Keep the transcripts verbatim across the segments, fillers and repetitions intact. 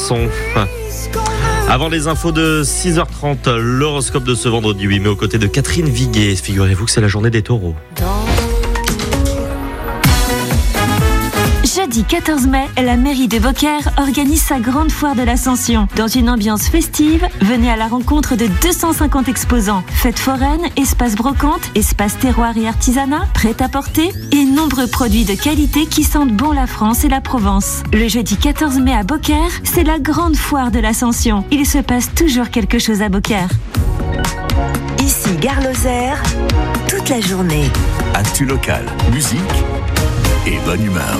chanson. Avant les infos de six heures trente, l'horoscope de ce vendredi huit mai aux côtés de Catherine Viguet. Figurez-vous que c'est la journée des taureaux. Jeudi quatorze mai, la mairie de Beaucaire organise sa grande foire de l'Ascension. Dans une ambiance festive, venez à la rencontre de deux cent cinquante exposants. Fêtes foraines, espace brocante, espace terroir et artisanat, prêt-à-porter et nombreux produits de qualité qui sentent bon la France et la Provence. Le jeudi quatorze mai à Beaucaire, c'est la grande foire de l'Ascension. Il se passe toujours quelque chose à Beaucaire. Ici Gare Lozère, toute la journée. Actu local, musique et bonne humeur.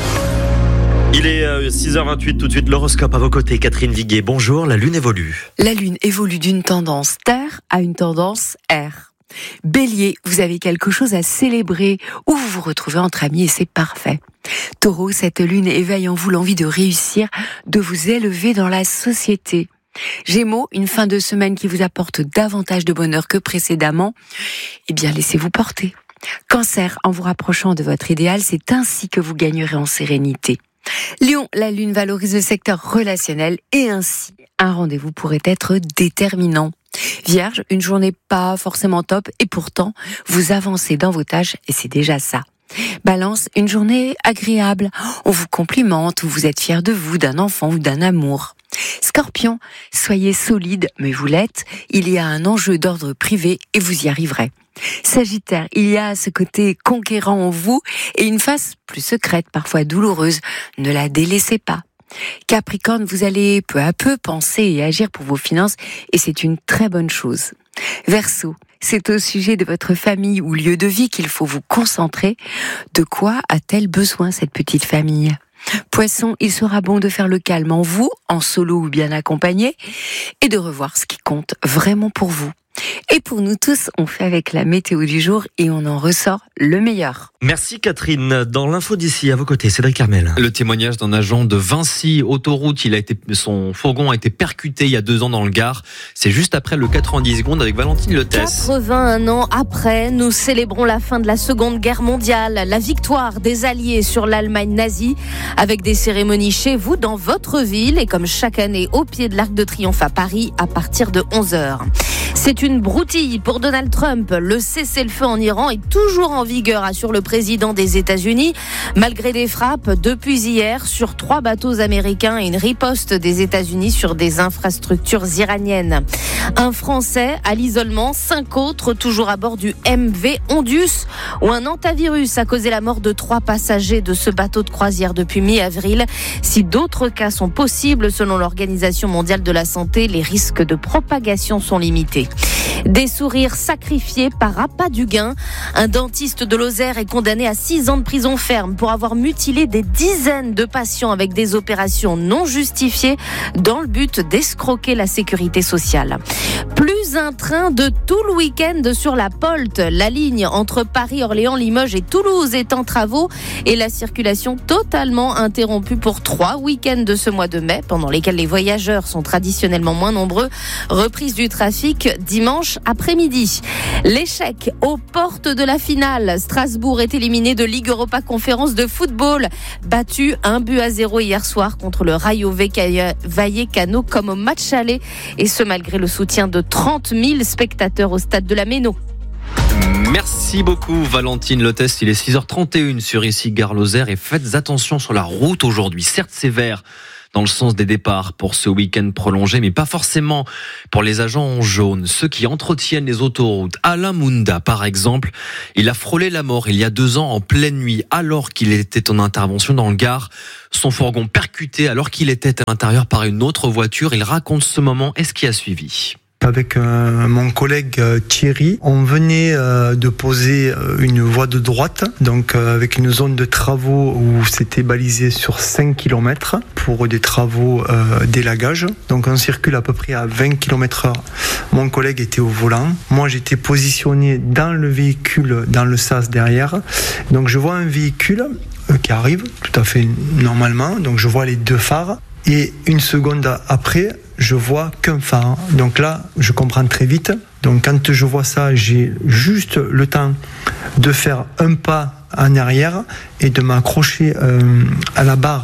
Il est six heures vingt-huit, tout de suite l'horoscope à vos côtés. Catherine Viguet, bonjour, la Lune évolue. La Lune évolue d'une tendance terre à une tendance air. Bélier, vous avez quelque chose à célébrer ou vous vous retrouvez entre amis et c'est parfait. Taureau, cette Lune éveille en vous l'envie de réussir, de vous élever dans la société. Gémeaux, une fin de semaine qui vous apporte davantage de bonheur que précédemment, eh bien laissez-vous porter. Cancer, en vous rapprochant de votre idéal, c'est ainsi que vous gagnerez en sérénité. Lion, la Lune valorise le secteur relationnel et ainsi, un rendez-vous pourrait être déterminant. Vierge, une journée pas forcément top et pourtant, vous avancez dans vos tâches et c'est déjà ça. Balance, une journée agréable. On vous complimente ou vous êtes fier de vous, d'un enfant ou d'un amour. Scorpion, soyez solide, mais vous l'êtes. Il y a un enjeu d'ordre privé et vous y arriverez. Sagittaire, il y a ce côté conquérant en vous et une face plus secrète, parfois douloureuse. Ne la délaissez pas. Capricorne, vous allez peu à peu penser et agir pour vos finances et c'est une très bonne chose. Verseau, c'est au sujet de votre famille ou lieu de vie qu'il faut vous concentrer. De quoi a-t-elle besoin cette petite famille ? Poisson, il sera bon de faire le calme en vous, en solo ou bien accompagné, et de revoir ce qui compte vraiment pour vous. Et pour nous tous, on fait avec la météo du jour et on en ressort le meilleur. Merci Catherine. Dans l'info d'ici, à vos côtés, Cédric Carmel. Le témoignage d'un agent de Vinci Autoroute, il a été, son fourgon a été percuté il y a deux ans dans le Gard. C'est juste après le quatre-vingt-dix secondes avec Valentine Lotès. quatre-vingt-un ans après, nous célébrons la fin de la Seconde Guerre mondiale, la victoire des Alliés sur l'Allemagne nazie, avec des cérémonies chez vous, dans votre ville, et comme chaque année au pied de l'Arc de Triomphe à Paris, à partir de onze heures. C'est une broutille pour Donald Trump. Le cessez-le-feu en Iran est toujours en vigueur, assure le président des États-Unis, malgré des frappes depuis hier sur trois bateaux américains et une riposte des États-Unis sur des infrastructures iraniennes. Un Français à l'isolement, cinq autres toujours à bord du M V Ondus, où un hantavirus a causé la mort de trois passagers de ce bateau de croisière depuis mi-avril. Si d'autres cas sont possibles, selon l'Organisation mondiale de la santé, les risques de propagation sont limités. Des sourires sacrifiés par appât du gain. Un dentiste de Lozère est condamné à six ans de prison ferme pour avoir mutilé des dizaines de patients avec des opérations non justifiées dans le but d'escroquer la sécurité sociale. Plus un train de tout le week-end sur la Polte. La ligne entre Paris, Orléans, Limoges et Toulouse est en travaux et la circulation totalement interrompue pour trois week-ends de ce mois de mai, pendant lesquels les voyageurs sont traditionnellement moins nombreux. Reprise du trafic dimanche après-midi. L'échec aux portes de la finale. Strasbourg est éliminé de Ligue Europa Conférence de football. Battu un but à zéro hier soir contre le Rayo Vallecano comme au match aller. Et ce malgré le soutien de trente mille spectateurs au stade de la Méno. Merci beaucoup Valentine Lotès. Il est six heures trente et une sur ici Gare Lozère et faites attention sur la route aujourd'hui. Certes sévère dans le sens des départs pour ce week-end prolongé, mais pas forcément pour les agents en jaune, ceux qui entretiennent les autoroutes. Alain Mounda, par exemple, il a frôlé la mort il y a deux ans en pleine nuit, alors qu'il était en intervention dans le Gard. Son fourgon percuté alors qu'il était à l'intérieur par une autre voiture. Il raconte ce moment et ce qui a suivi. Avec euh, mon collègue euh, Thierry, on venait euh, de poser euh, une voie de droite, donc euh, avec une zone de travaux où c'était balisé sur cinq kilomètres pour des travaux euh, d'élagage. Donc on circule à peu près à vingt kilomètres heure. Mon collègue était au volant. Moi j'étais positionné dans le véhicule, dans le sas derrière. Donc je vois un véhicule euh, qui arrive tout à fait normalement. Donc je vois les deux phares. Et une seconde après, je vois qu'un phare. Donc là, je comprends très vite. Donc quand je vois ça, j'ai juste le temps de faire un pas en arrière et de m'accrocher euh, à la barre qui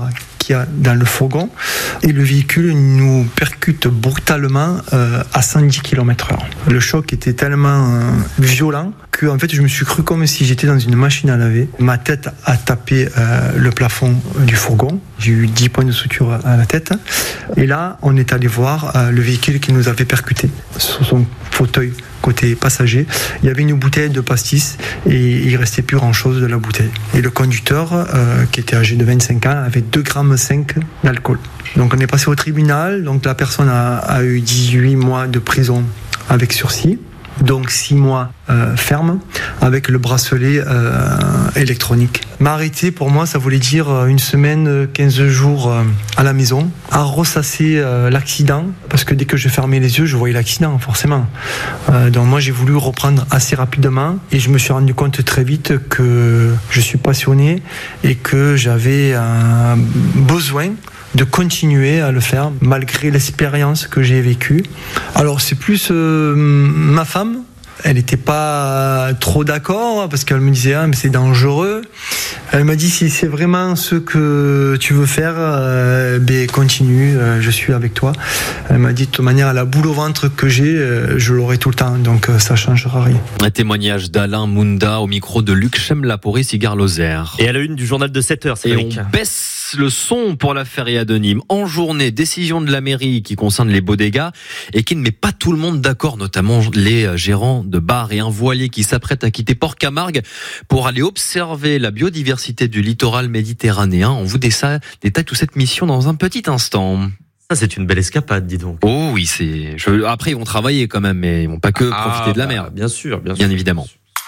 qu'il y a dans le fourgon et le véhicule nous percute brutalement euh, à cent dix kilomètres heure. Le choc était tellement euh, violent que en fait, je me suis cru comme si j'étais dans une machine à laver. Ma tête a tapé euh, le plafond du fourgon. J'ai eu dix points de suture à la tête. Et là, on est allé voir euh, le véhicule qui nous avait percuté sur son fauteuil côté passager. Il y avait une bouteille de pastis et il restait plus grand chose de la bouteille. Et le conducteur, euh, qui était âgé de vingt-cinq ans, avait deux virgule cinq grammes d'alcool. Donc on est passé au tribunal. Donc la personne a, a eu dix-huit mois de prison avec sursis. Donc six mois euh, ferme avec le bracelet euh, électronique. M'arrêter pour moi ça voulait dire une semaine, quinze jours euh, à la maison, à ressasser euh, l'accident, parce que dès que je fermais les yeux je voyais l'accident forcément. Euh, donc moi j'ai voulu reprendre assez rapidement et je me suis rendu compte très vite que je suis passionné et que j'avais un besoin de continuer à le faire malgré l'expérience que j'ai vécue. Alors c'est plus euh, ma femme, elle n'était pas trop d'accord parce qu'elle me disait ah mais c'est dangereux. Elle m'a dit si c'est vraiment ce que tu veux faire, euh, ben continue, euh, je suis avec toi. Elle m'a dit de toute manière la boule au ventre que j'ai, euh, je l'aurai tout le temps, donc euh, ça changera rien. Un témoignage d'Alain Mounda au micro de Luc Chemla pour ici Gare-Lozère. Et à la une du journal de sept heures, c'est Et on baisse le son pour la feria de Nîmes. En journée, décision de la mairie qui concerne les beaux dégâts et qui ne met pas tout le monde d'accord, notamment les gérants de bars et un voilier qui s'apprête à quitter Port-Camargue pour aller observer la biodiversité du littoral méditerranéen. On vous détaille toute cette mission dans un petit instant. Ça, c'est une belle escapade, dis donc. Oh oui, c'est. Je... Après, ils vont travailler quand même, mais ils vont pas que ah, profiter de la bah, mer. Bien sûr, bien, bien sûr. évidemment.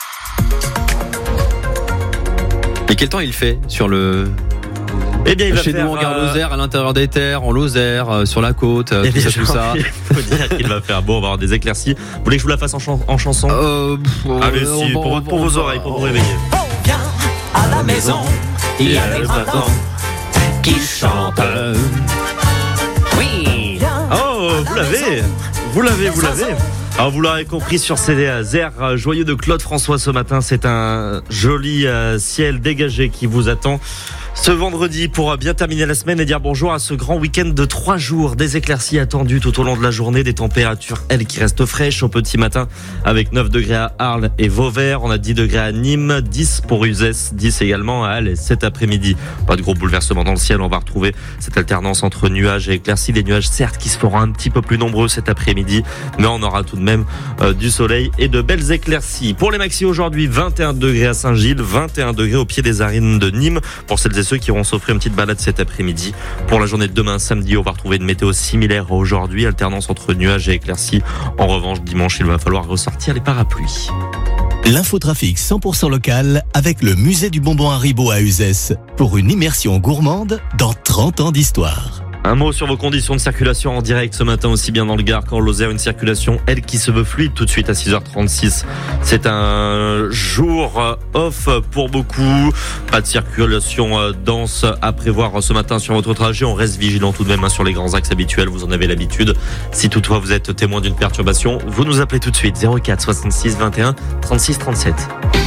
Et quel temps il fait sur le... Eh bien, il va Chez faire, nous en euh... Gare-Lozère, à l'intérieur des terres, en Lozère, euh, sur la côte, euh, tout ça, tout ça. Il faut dire qu'il va faire beau, on va avoir des éclaircies. Vous voulez que je vous la fasse en, chan- en chanson euh, pff, Allez, euh, si, on, pour, on, pour on, vos on, oreilles, pour vous réveiller. On vient à la maison, il y a des printemps qui chantent. Euh, Oui. Oh, vous l'avez Vous l'avez, vous l'avez Alors vous l'aurez compris sur ces airs joyeux de Claude François ce matin, c'est un joli ciel dégagé qui vous attend ce vendredi pour bien terminer la semaine et dire bonjour à ce grand week-end de trois jours. Des éclaircies attendues tout au long de la journée, des températures, elles, qui restent fraîches au petit matin avec neuf degrés à Arles et Vauvert. On a dix degrés à Nîmes, dix pour Uzès, dix également à Halle cet après-midi. Pas de gros bouleversements dans le ciel, on va retrouver cette alternance entre nuages et éclaircies. Des nuages certes qui se feront un petit peu plus nombreux cet après-midi, mais on aura tout de même euh, du soleil et de belles éclaircies. Pour les maxis aujourd'hui, vingt et un degrés à Saint-Gilles, vingt et un degrés au pied des Arines de Nîmes pour celles et ceux qui iront s'offrir une petite balade cet après-midi. Pour la journée de demain, samedi, on va retrouver une météo similaire à aujourd'hui, alternance entre nuages et éclaircies. En revanche, dimanche, il va falloir ressortir les parapluies. L'infotrafic cent pour cent local avec le musée du bonbon Haribo à Uzès pour une immersion gourmande dans trente ans d'histoire. Un mot sur vos conditions de circulation en direct ce matin, aussi bien dans le Gard qu'en Lozère. Une circulation, elle, qui se veut fluide tout de suite à six heures trente-six. C'est un jour off pour beaucoup. Pas de circulation dense à prévoir ce matin sur votre trajet. On reste vigilant tout de même sur les grands axes habituels. Vous en avez l'habitude. Si toutefois vous êtes témoin d'une perturbation, vous nous appelez tout de suite. zéro quatre soixante-six vingt et un trente-six trente-sept.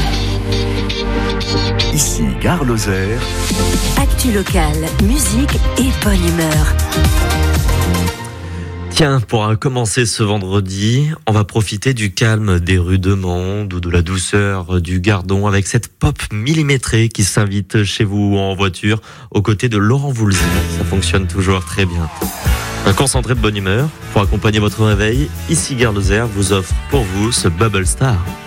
Ici Gare-Lozère. Actu locale, musique et bonne humeur. Tiens, pour commencer ce vendredi, on va profiter du calme des rues de Mende ou de la douceur du Gardon avec cette pop millimétrée qui s'invite chez vous en voiture aux côtés de Laurent Voulzy. Ça fonctionne toujours très bien. Un concentré de bonne humeur pour accompagner votre réveil. Ici Gare-Lozère vous offre pour vous ce Bubble Star.